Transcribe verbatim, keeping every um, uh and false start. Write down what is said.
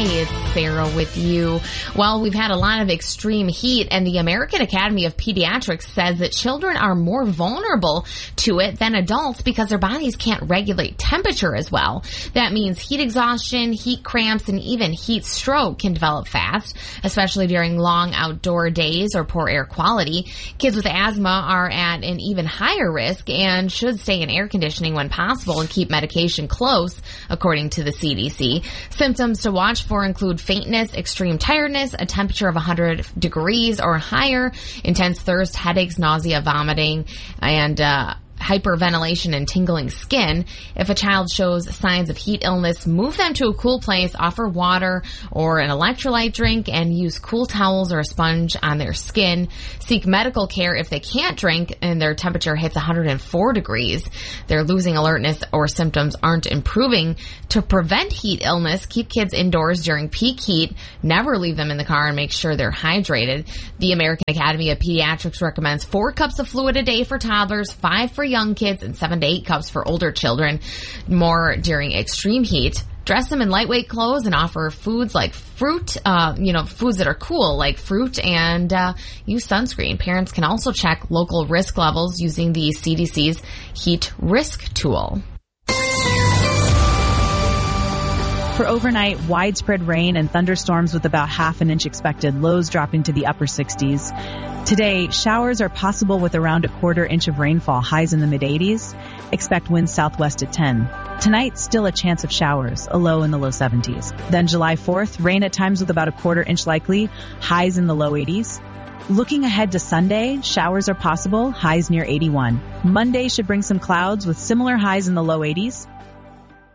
Hey, it's Sarah with you. Well, we've had a lot of extreme heat, and the American Academy of Pediatrics says that children are more vulnerable to it than adults because their bodies can't regulate temperature as well. That means heat exhaustion, heat cramps, and even heat stroke can develop fast, especially during long outdoor days or poor air quality. Kids with asthma are at an even higher risk and should stay in air conditioning when possible and keep medication close, according to the C D C. Symptoms to watch for include faintness, extreme tiredness, a temperature of one hundred degrees or higher, intense thirst, headaches, nausea, vomiting, and uh hyperventilation and tingling skin. If a child shows signs of heat illness, move them to a cool place, offer water or an electrolyte drink, and use cool towels or a sponge on their skin. Seek medical care if they can't drink and their temperature hits one hundred four degrees. They're losing alertness or symptoms aren't improving. To prevent heat illness, keep kids indoors during peak heat. Never leave them in the car and make sure they're hydrated. The American Academy of Pediatrics recommends four cups of fluid a day for toddlers, five for young kids, and seven to eight cups for older children. More during extreme heat. Dress them in lightweight clothes and offer foods like fruit, uh, you know, foods that are cool like fruit, and uh, use sunscreen. Parents can also check local risk levels using the C D C's heat risk tool. For overnight, widespread rain and thunderstorms with about half an inch expected, lows dropping to the upper sixties. Today, showers are possible with around a quarter inch of rainfall, highs in the mid eighties. Expect winds southwest at ten. Tonight, still a chance of showers, a low in the low seventies. Then July fourth, rain at times with about a quarter inch likely, highs in the low eighties. Looking ahead to Sunday, showers are possible, highs near eighty-one. Monday should bring some clouds with similar highs in the low eighties.